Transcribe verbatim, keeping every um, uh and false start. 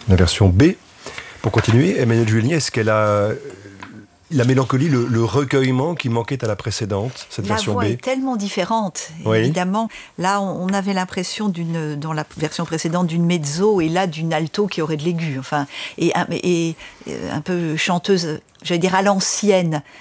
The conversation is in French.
la version B. Pour continuer, Emmanuelle Juelny, est-ce qu'elle a la mélancolie, le, le recueillement qui manquait à la précédente, cette la version B? La voix est tellement différente, oui. évidemment. Là, on, on avait l'impression, d'une, dans la version précédente, d'une mezzo, et là, d'une alto qui aurait de l'aigu. Enfin, et, et, et un peu chanteuse, j'allais dire à l'ancienne.